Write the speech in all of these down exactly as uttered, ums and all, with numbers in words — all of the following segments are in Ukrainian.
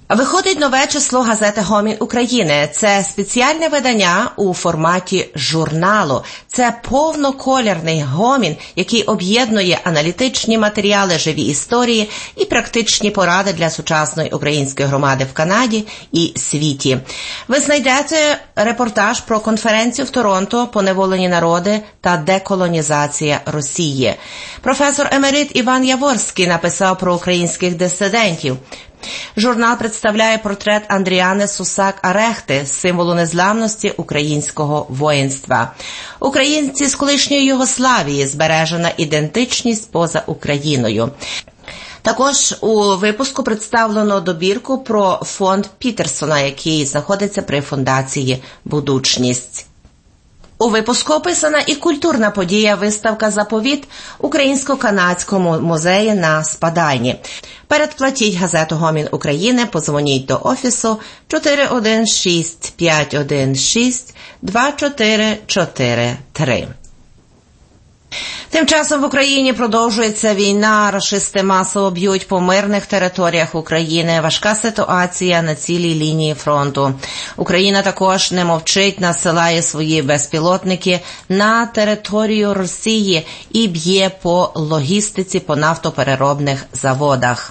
Виходить нове число газети «Гомін України». Це спеціальне видання у форматі журналу. Це повноколірний гомін, який об'єднує аналітичні матеріали, живі історії і практичні поради для сучасної української громади в Канаді і світі. Ви знайдете репортаж про конференцію в Торонто «Поневолені народи та деколонізація Росії». Професор емерит Іван Яворський написав про українських дисидентів. Журнал представляє портрет Андріани Сусак-Арехти, символу незламності українського воїнства. Українці з колишньої Югославії, збережена ідентичність поза Україною. Також у випуску представлено добірку про фонд Пітерсона, який знаходиться при фундації «Будучність». У випуску описана і культурна подія виставка «Заповіт» Українсько-канадському музеї на Спадайні. Передплатіть газету «Гомін України», подзвоніть до офісу чотири один шість п'ять один шість два чотири чотири три. Тим часом в Україні продовжується війна, рашисти масово б'ють по мирних територіях України. Важка ситуація на цілій лінії фронту. Україна також не мовчить, насилає свої безпілотники на територію Росії і б'є по логістиці по нафтопереробних заводах.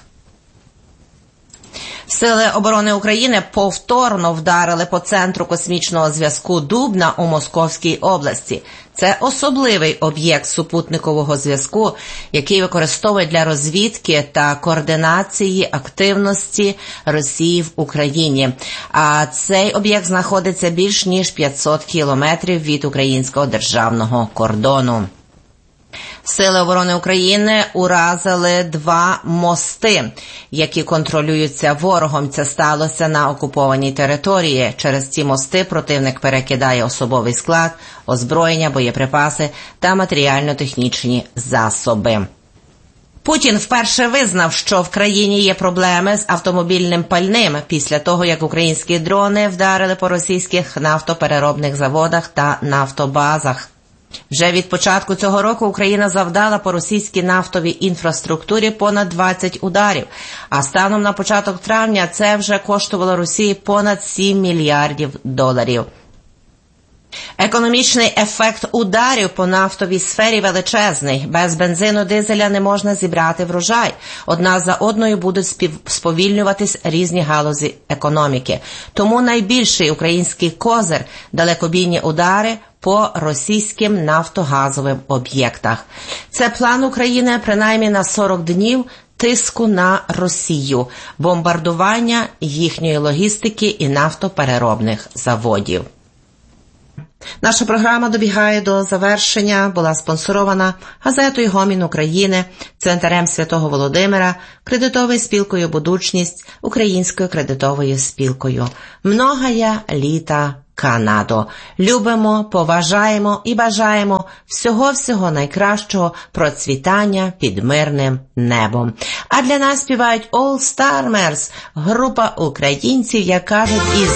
Сили оборони України повторно вдарили по центру космічного зв'язку Дубна у Московській області. Це особливий об'єкт супутникового зв'язку, який використовують для розвідки та координації активності Росії в Україні. А цей об'єкт знаходиться більш ніж п'ятсот кілометрів від українського державного кордону. Сили оборони України уразили два мости, які контролюються ворогом. Це сталося на окупованій території. Через ці мости противник перекидає особовий склад, озброєння, боєприпаси та матеріально-технічні засоби. Путін вперше визнав, що в країні є проблеми з автомобільним пальним після того, як українські дрони вдарили по російських нафтопереробних заводах та нафтобазах. Вже від початку цього року Україна завдала по російській нафтовій інфраструктурі понад двадцять ударів, а станом на початок травня це вже коштувало Росії понад сім мільярдів доларів. Економічний ефект ударів по нафтовій сфері величезний. Без бензину, дизеля не можна зібрати врожай. Одна за одною будуть спів... сповільнюватись різні галузі економіки. Тому найбільший український козир – далекобійні удари по російським нафтогазовим об'єктах. Це план України принаймні на сорок днів тиску на Росію, бомбардування їхньої логістики і нафтопереробних заводів. Наша програма добігає до завершення, була спонсорована газетою «Гомін України», Цвинтарем Святого Володимира, кредитовою спілкою «Будучність», Українською кредитовою спілкою. Многая літа Канадо. Любимо, поважаємо і бажаємо всього-всього найкращого процвітання під мирним небом. А для нас співають All Starmers, група українців, як кажуть, із